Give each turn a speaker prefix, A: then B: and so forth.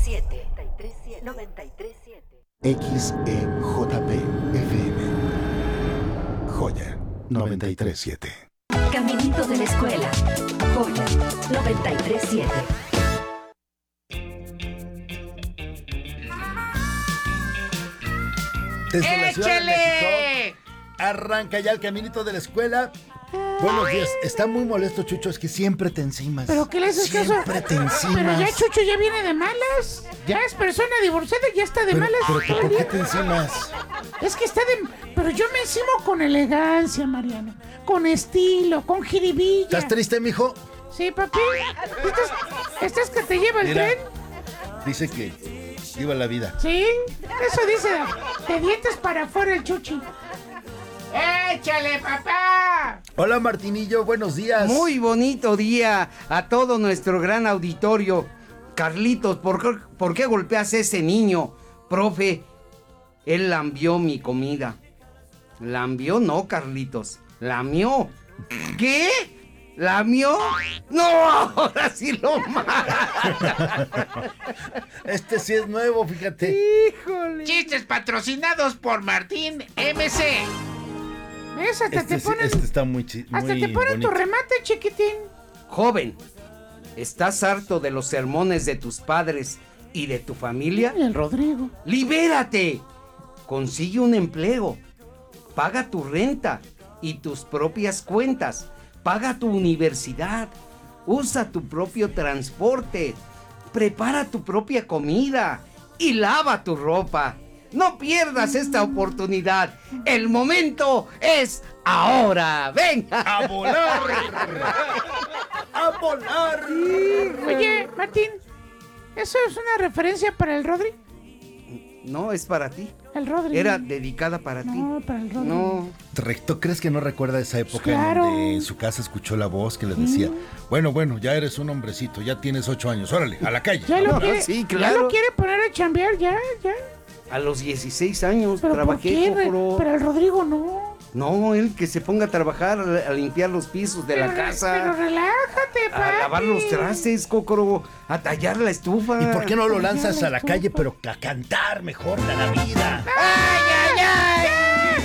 A: 93.7. 93.7.
B: XEJP FM. Joya 93.7.
A: Caminito de la escuela. Joya 93.7.
B: Desde la Ciudad de México, arranca ya el caminito de la escuela. Buenos días. Está muy molesto, Chucho, es que siempre te encimas.
C: ¿Pero qué le haces caso?
B: Siempre te encimas.
C: Pero ya Chucho ya viene de malas. Ya es persona divorciada y ya está de malas.
B: Pero ¿por qué te encimas?
C: Es que está de... Pero yo me encimo con elegancia, Mariano. Con estilo, con jiribilla.
B: ¿Estás triste, mijo?
C: Sí, papi. ¿Estás que te lleva el
B: Mira,
C: tren?
B: dice que viva la vida.
C: Sí, eso dice. De dientes para afuera el Chuchi. ¡Échale, papá!
B: Hola, Martinillo, buenos días.
D: Muy bonito día a todo nuestro gran auditorio. Carlitos, ¿por qué golpeas a ese niño? Profe, él lambió mi comida. ¿Lambió? No, Carlitos. ¿Lamió? ¿Qué? ¿Lamió? ¡No! Ahora sí lo mata.
B: Este sí es nuevo, fíjate.
D: ¡Híjole!
E: Chistes patrocinados por Martín MC.
C: ¿Ves? Hasta te ponen...
B: Este está muy
C: Hasta te ponen tu
B: bonito.
C: remate, chiquitín.
D: Joven, ¿estás harto de los sermones de tus padres y de tu familia?
C: Y el Rodrigo.
D: ¡Libérate! Consigue un empleo. Paga tu renta y tus propias cuentas. Paga tu universidad. Usa tu propio transporte. Prepara tu propia comida. Y lava tu ropa. No pierdas esta oportunidad. El momento es ahora. ¡Venga!
B: ¡A volar! ¡A volar!
C: Oye, Martín, ¿eso es una referencia para el Rodri?
D: No, es para ti.
C: El Rodri.
D: Era dedicada para ti.
C: No, para el Rodri.
D: No.
B: ¿Tú crees que no recuerda esa época
C: Claro.
B: en donde en su casa escuchó la voz que le decía, bueno, ya eres un hombrecito, ya tienes 8 años, órale, a la calle?
C: Ya lo
D: No,
C: quiere,
D: sí,
C: ya
D: claro.
C: lo quiere poner a chambear, ya.
D: A los 16 años
C: Pero ¿por
D: trabajé,
C: qué?
D: Cocoro.
C: Pero el Rodrigo no.
D: No, él que se ponga a trabajar, a limpiar los pisos de la
C: Pero
D: casa.
C: relájate, papi.
D: A lavar los trastes, Cocoro. A tallar la estufa.
B: ¿Y por qué no lo lanzas a la calle, pero a cantar mejor de la vida?
C: ¡Ay,